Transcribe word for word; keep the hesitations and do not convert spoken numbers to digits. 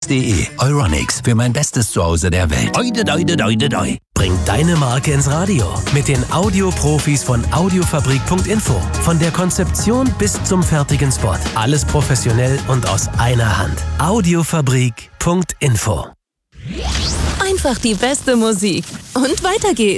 de. Euronics, für mein bestes Zuhause der Welt. Oide, doide, doide, doi. Bring deine Marke ins Radio mit den Audioprofis von Audiofabrik Punkt info. Von der Konzeption bis zum fertigen Spot. Alles professionell und aus einer Hand. Audiofabrik Punkt info. Einfach die beste Musik. Und weiter geht's.